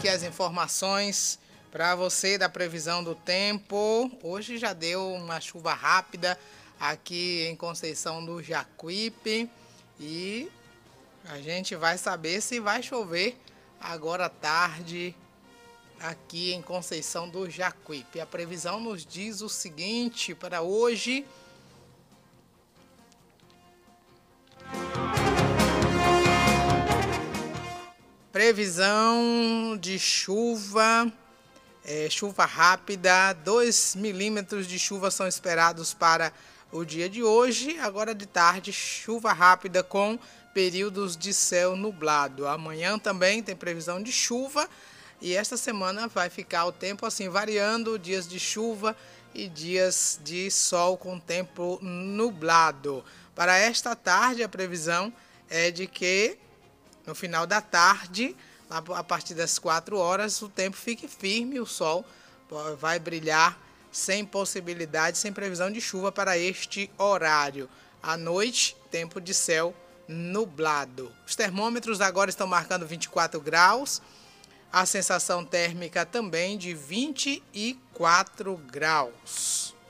aqui as informações para você da previsão do tempo. Hoje já deu uma chuva rápida aqui em Conceição do Jacuípe e a gente vai saber se vai chover agora à tarde aqui em Conceição do Jacuípe. A previsão nos diz o seguinte para hoje: previsão de chuva, chuva rápida, 2 milímetros de chuva são esperados para o dia de hoje. Agora de tarde, chuva rápida com períodos de céu nublado. Amanhã também tem previsão de chuva e esta semana vai ficar o tempo assim variando, dias de chuva e dias de sol com tempo nublado. Para esta tarde, a previsão é de que no final da tarde, a partir das 4 horas, o tempo fique firme, o sol vai brilhar sem possibilidade, sem previsão de chuva para este horário. À noite, tempo de céu nublado. Os termômetros agora estão marcando 24 graus, a sensação térmica também de 24 graus.